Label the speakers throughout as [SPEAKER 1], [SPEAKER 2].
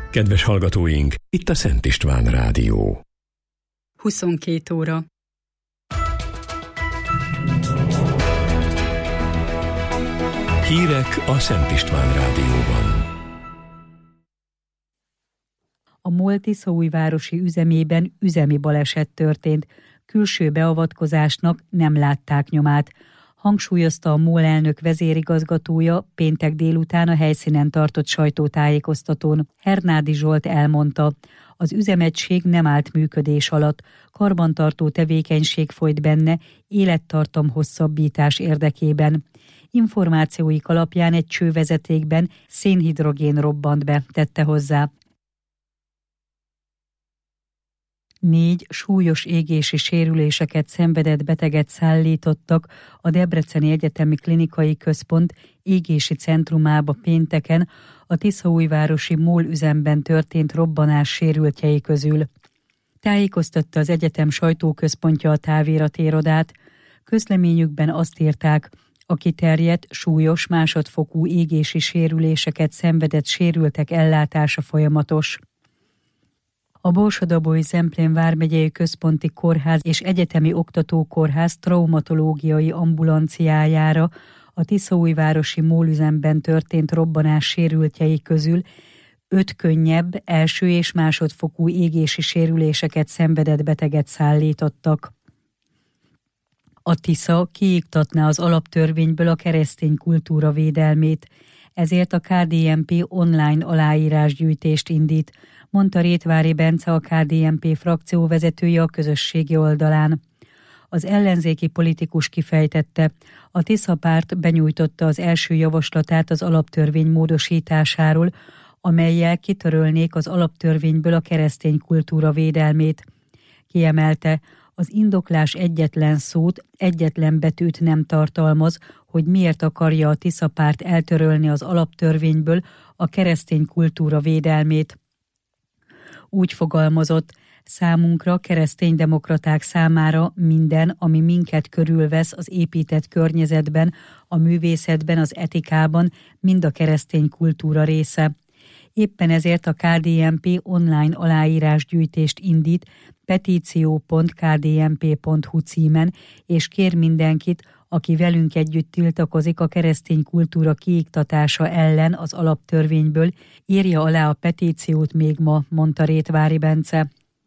[SPEAKER 1] Kedves hallgatóink, itt a Szent István Rádió.
[SPEAKER 2] 22 óra.
[SPEAKER 1] Hírek a Szent István Rádióban.
[SPEAKER 3] A MOL Tiszaújvárosi üzemében üzemi baleset történt. Külső beavatkozásnak nem látták nyomát. Hangsúlyozta a MOL elnök vezérigazgatója péntek délután a helyszínen tartott sajtótájékoztatón. Hernádi Zsolt elmondta, az üzemegység nem állt működés alatt, karbantartó tevékenység folyt benne élettartam hosszabbítás érdekében. Információik alapján egy csővezetékben szénhidrogén robbant be, tette hozzá. 4 súlyos égési sérüléseket szenvedett beteget szállítottak a Debreceni Egyetemi Klinikai Központ égési centrumába pénteken a Tiszaújvárosi MOL üzemben történt robbanás sérültjei közül. Tájékoztatta az egyetem sajtóközpontja a táviratirodát. Közleményükben azt írták, a kiterjedt, súlyos másodfokú égési sérüléseket szenvedett sérültek ellátása folyamatos. A Borsod-Abaúj-Zemplén vármegyei központi kórház és egyetemi oktatókórház traumatológiai ambulanciájára a Tiszaújvárosi MOL üzemben történt robbanás sérültjei közül 5 könnyebb, első és másodfokú égési sérüléseket szenvedett beteget szállítottak. A Tisza kiiktatná az alaptörvényből a keresztény kultúra védelmét, ezért a KDNP online aláírásgyűjtést indít, mondta Rétvári Bence, a KDNP frakcióvezetője a közösségi oldalán. Az ellenzéki politikus kifejtette, a Tisza párt benyújtotta az első javaslatát az alaptörvény módosításáról, amellyel kitörölnék az alaptörvényből a keresztény kultúra védelmét. Kiemelte, az indoklás egyetlen szót, egyetlen betűt nem tartalmaz, hogy miért akarja a Tisza párt eltörölni az alaptörvényből a keresztény kultúra védelmét. Úgy fogalmazott, számunkra, kereszténydemokraták számára minden, ami minket körülvesz az épített környezetben, a művészetben, az etikában, mind a keresztény kultúra része. Éppen ezért a KDNP online aláírásgyűjtést indít petíció.kdnp.hu címen, és kér mindenkit, aki velünk együtt tiltakozik a keresztény kultúra kiiktatása ellen az alaptörvényből, írja alá a petíciót még ma, mondta Rétvári Bence.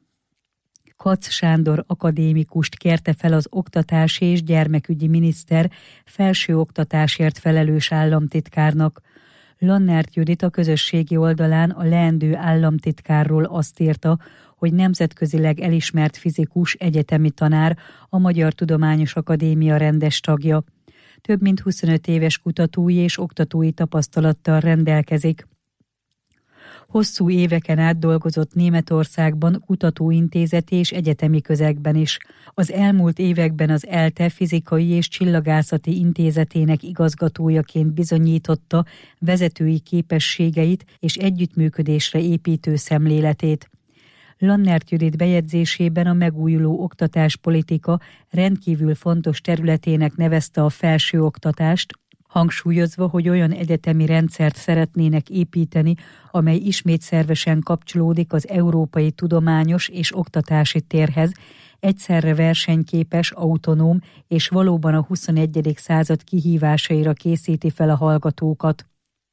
[SPEAKER 3] Kac Sándor akadémikust kérte fel az oktatási és gyermekügyi miniszter felsőoktatásért felelős államtitkárnak. Lannert Judit a közösségi oldalán a leendő államtitkárról azt írta, hogy nemzetközileg elismert fizikus, egyetemi tanár, a Magyar Tudományos Akadémia rendes tagja. Több mint 25 éves kutatói és oktatói tapasztalattal rendelkezik. Hosszú éveken át dolgozott Németországban, kutatóintézeti és egyetemi közegben is. Az elmúlt években az ELTE Fizikai és Csillagászati Intézetének igazgatójaként bizonyította vezetői képességeit és együttműködésre építő szemléletét. Lannert Judit bejegyzésében a megújuló oktatáspolitika rendkívül fontos területének nevezte a felsőoktatást, hangsúlyozva, hogy olyan egyetemi rendszert szeretnének építeni, amely ismét szervesen kapcsolódik az európai tudományos és oktatási térhez, egyszerre versenyképes, autonóm és valóban a 21. század kihívásaira készíti fel a hallgatókat.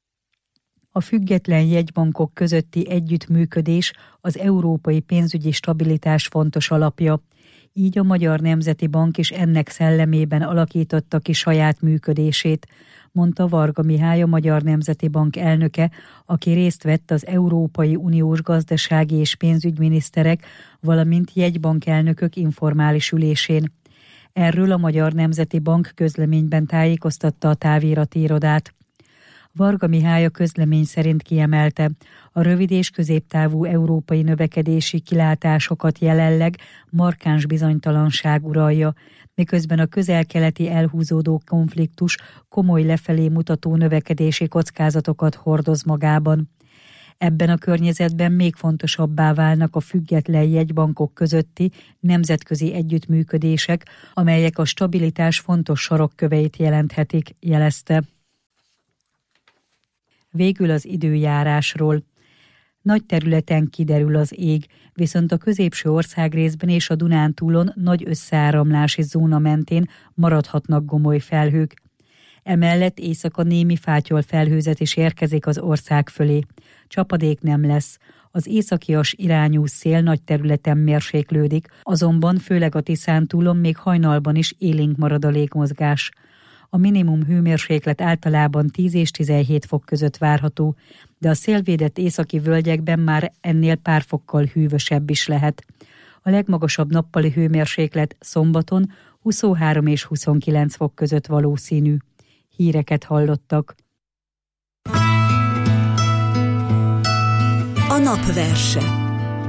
[SPEAKER 3] A független jegybankok közötti együttműködés az európai pénzügyi stabilitás fontos alapja. Így a Magyar Nemzeti Bank is ennek szellemében alakította ki saját működését, mondta Varga Mihály, a Magyar Nemzeti Bank elnöke, aki részt vett az Európai Uniós gazdasági és pénzügyminiszterek, valamint jegybankelnökök informális ülésén. Erről a Magyar Nemzeti Bank közleményben tájékoztatta a távirati irodát. Varga Mihály a közlemény szerint kiemelte, a rövid és középtávú európai növekedési kilátásokat jelenleg markáns bizonytalanság uralja, miközben a közel-keleti elhúzódó konfliktus komoly lefelé mutató növekedési kockázatokat hordoz magában. Ebben a környezetben még fontosabbá válnak a független jegybankok közötti nemzetközi együttműködések, amelyek a stabilitás fontos sarokköveit jelenthetik, jelezte. Végül az időjárásról. Nagy területen kiderül az ég, viszont a középső országrészben és a Dunántúlon nagy összeáramlási zóna mentén maradhatnak gomoly felhők. Emellett éjszaka némi fátyol felhőzet is érkezik az ország fölé. Csapadék nem lesz. Az északias irányú szél nagy területen mérséklődik, azonban főleg a Tiszántúlon még hajnalban is élénk marad a légmozgás. A minimum hőmérséklet általában 10 és 17 fok között várható, de a szélvédett északi völgyekben már ennél pár fokkal hűvösebb is lehet. A legmagasabb nappali hőmérséklet szombaton 23 és 29 fok között valószínű. Híreket hallottak.
[SPEAKER 4] A napverse.